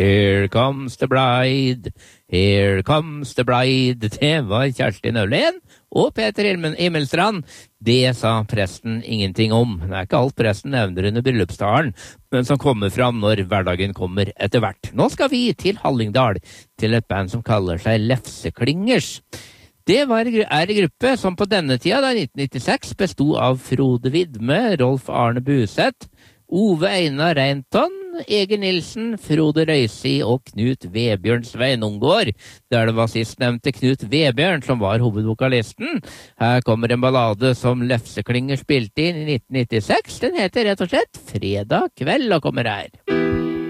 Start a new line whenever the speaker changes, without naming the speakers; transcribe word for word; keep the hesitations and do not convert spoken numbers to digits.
Here comes the bride, here comes the bride. Det var Kjerstin Øvlen og Peter Himmelstrand. Det sa presten ingenting om. Det er ikke alt presten nevner under bryllupstalen, men som kommer fram når hverdagen kommer etter hvert. Nå skal vi til Hallingdal, til et band som kaller seg Lefseklingers. Det var, er en gruppe som på denne tida, da nitten nittiseks, bestod av Frode Widme, Rolf Arne Buseth, Ove Einar Reinton, Egil Nilsen, Frode Røysi og Knut Vebjørn Sveinungård, der det var sistnevnte Knut Vebjørn som var hovedvokalisten. Her kommer en ballade som Lefseklinger spilte inn i nitten nittiseks. Den heter rett og slett Fredag kveld og kommer her.